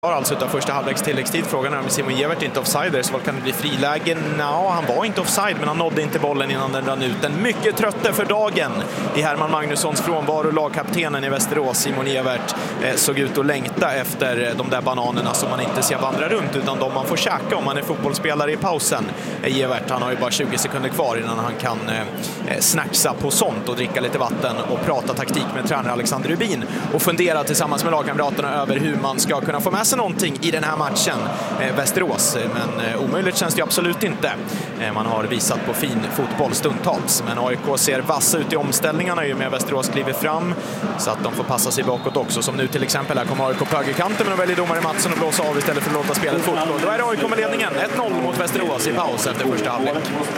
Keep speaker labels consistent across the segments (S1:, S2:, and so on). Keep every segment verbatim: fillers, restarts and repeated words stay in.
S1: Alltså utav första halvleks tilläggstid. Frågan är om Simon Evert inte offside, så vad kan det bli frilägen? Ja, han var inte offside, men han nådde inte bollen innan den rann ut. En mycket trötte för dagen i Herman Magnussons frånvaro. Lagkaptenen i Västerås, Simon Evert, eh, såg ut att längta efter de där bananerna som man inte ser vandra runt, utan de man får käka om man är fotbollsspelare i pausen. Eh, Evert, han har ju bara tjugo sekunder kvar innan han kan eh, snacksa på sånt och dricka lite vatten och prata taktik med tränare Alexander Rubin och fundera tillsammans med lagkamraterna över hur man ska kunna få med sig någonting i den här matchen, eh, Västerås. Men eh, omöjligt känns det absolut inte. Eh, man har visat på fin fotboll stundtals, men A I K ser vassa ut i omställningarna ju med Västerås kliver fram, så att de får passa sig bakåt också. Som nu till exempel, här kommer A I K på högerkanten, men de väljer domare Mattsson och blåsa av istället för att låta spelet fortgå. Då är det A I K med ledningen, ett noll mot Västerås i paus efter första halvlek.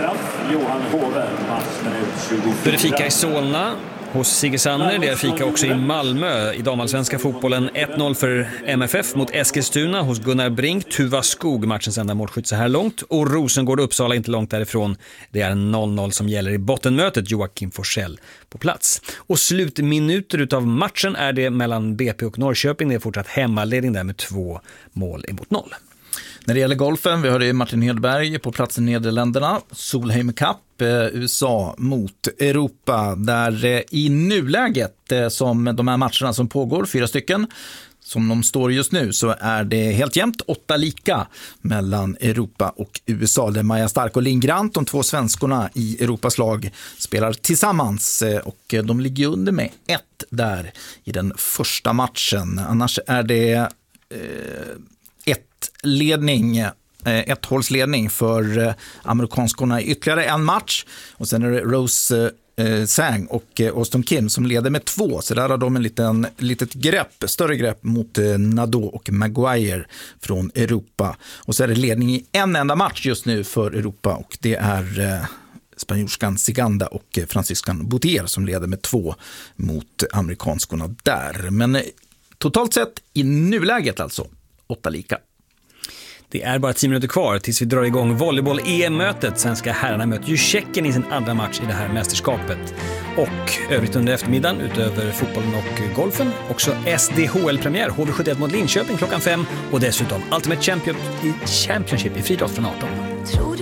S2: Då är det fika i Solna hos Sigge Sanner, det är fika också i Malmö i damallsvenska fotbollen. ett noll för M F F mot Eskilstuna hos Gunnar Brink. Tuva Skog, matchens enda målskytt så här långt. Och Rosengård Uppsala inte långt därifrån. Det är noll noll som gäller i bottenmötet. Joakim Forsell på plats. Och slutminuter utav matchen är det mellan B P och Norrköping. Det är fortsatt hemmaledning där med två mål emot noll.
S3: När det gäller golfen, vi hörde Martin Hedberg på plats i Nederländerna. Solheim Cup, eh, U S A mot Europa. Där eh, i nuläget eh, som de här matcherna som pågår, fyra stycken, som de står just nu, så är det helt jämnt åtta lika mellan Europa och U S A. Det är Maja Stark och Linn Grant, de två svenskorna i Europas lag, spelar tillsammans eh, och de ligger under med ett där i den första matchen. Annars är det eh, ett ledning, ett hållsledning för amerikanskorna i ytterligare en match, och sen är det Rose eh, Sang och eh, Austin Kim som leder med två, så där har de en liten, litet grepp, större grepp mot eh, Nadeau och Maguire från Europa, och så är det ledning i en enda match just nu för Europa, och det är eh, spanjorskan Siganda och eh, fransyskan Boutier som leder med två mot amerikanskorna där, men eh, totalt sett i nuläget alltså åtta lika.
S2: Det är bara tio minuter kvar tills vi drar igång volleyboll-E M-mötet. Svenska herrarna möter ju Tjeckien i sin andra match i det här mästerskapet. Och övrigt under eftermiddagen, utöver fotbollen och golfen, också S D H L-premiär, H V sjuttioett mot Linköping klockan fem, och dessutom Ultimate Champion, Championship i friidrott från arton.